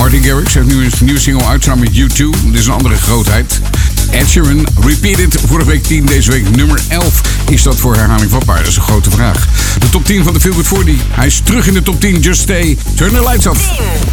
Martin Garrix heeft nu een nieuwe single uit samen met U2. Dit is een andere grootheid. Ed Sheeran, Repeated, vorige week 10, deze week nummer 11. Is dat voor herhaling vatbaar? Dat is een grote vraag. De top 10 van de Feel Good 40. Hij is terug in de top 10. Just Stay. Turn the lights off.